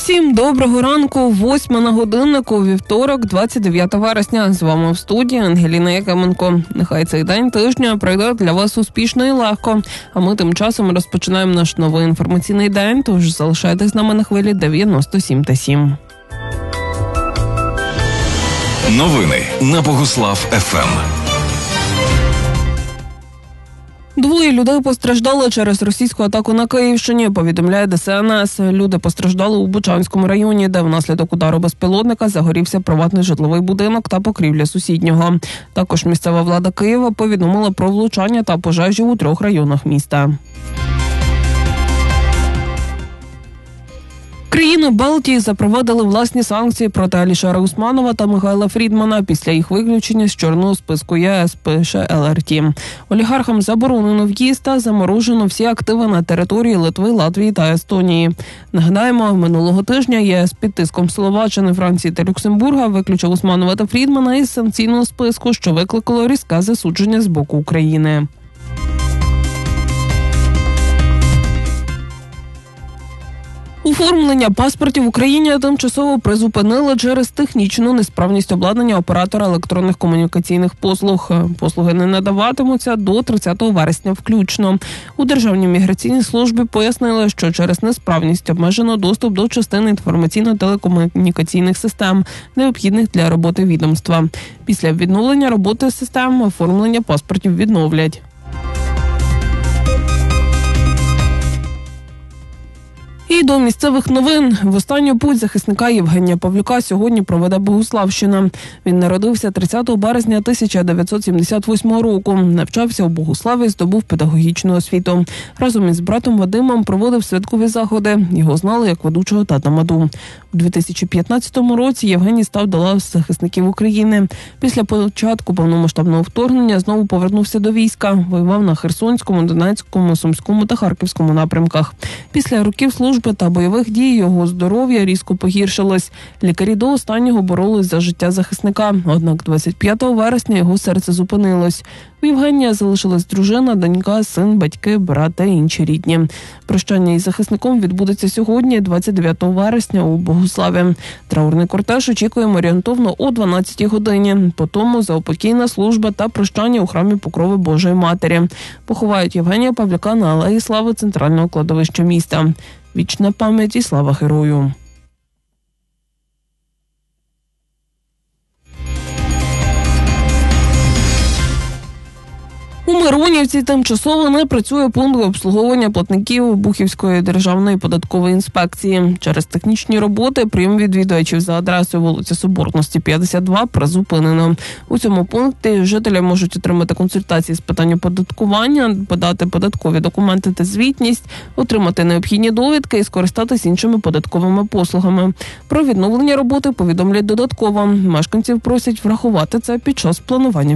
Усім доброго ранку, 8 на годиннику, вівторок, 29 вересня. З вами в студії Ангеліна Якименко. Нехай цей день тижня пройде для вас успішно і легко. А ми тим часом розпочинаємо наш новий інформаційний день, тож залишайтесь з нами на хвилі 97,7. Новини на Богуслав ФМ. Двоє людей постраждали через російську атаку на Київщині, повідомляє ДСНС. Люди постраждали у Бучанському районі, де внаслідок удару безпілотника загорівся приватний житловий будинок та покрівля сусіднього. Також місцева влада Києва повідомила про влучання та пожежі у 3 районах міста. Країни Балтії запровадили власні санкції проти Алішера Усманова та Михайла Фрідмана після їх виключення з чорного списку ЄС, пише ЛРТ. Олігархам заборонено в'їзд та заморожено всі активи на території Литви, Латвії та Естонії. Нагадаємо, минулого тижня ЄС під тиском Словаччини, Франції та Люксембурга виключив Усманова та Фрідмана із санкційного списку, що викликало різке засудження з боку України. Оформлення паспортів в Україні тимчасово призупинили через технічну несправність обладнання оператора електронних комунікаційних послуг. Послуги не надаватимуться до 30 вересня включно. У Державній міграційній службі пояснили, що через несправність обмежено доступ до частини інформаційно-телекомунікаційних систем, необхідних для роботи відомства. Після відновлення роботи систем оформлення паспортів відновлять. І до місцевих новин. В останню путь захисника Євгенія Павлюка сьогодні проведе Богуславщина. Він народився 30 березня 1978 року. Навчався у Богуславі, здобув педагогічну освіту. Разом із братом Вадимом проводив святкові заходи. Його знали як ведучого тата-маду. У 2015 році Євгеній став до лав захисників України. Після початку повномасштабного вторгнення знову повернувся до війська. Воював на Херсонському, Донецькому, Сумському та Харківському напрямках. Після років служби та бойових дій його здоров'я різко погіршилось. Лікарі до останнього боролись за життя захисника. Однак 25 вересня його серце зупинилось. У Євгенія залишилась дружина, донька, син, батьки, брат та інші рідні. Прощання із захисником відбудеться сьогодні, 29 вересня, у Богуславі. Траурний кортеж очікуємо орієнтовно о 12 годині. Потім заупокійна служба та прощання у храмі Покрови Божої Матері. Поховають Євгенія Павлюка на Алеї Слави центрального кладовища міста. Вічна пам'ять і слава герою. У Миронівці тимчасово не працює пункт обслуговування платників Бухівської державної податкової інспекції. Через технічні роботи прийом відвідувачів за адресою вулиця Соборності, 52 призупинено. У цьому пункті жителі можуть отримати консультації з питань оподаткування, подати податкові документи та звітність, отримати необхідні довідки і скористатись іншими податковими послугами. Про відновлення роботи повідомлять додатково. Мешканців просять врахувати це під час планування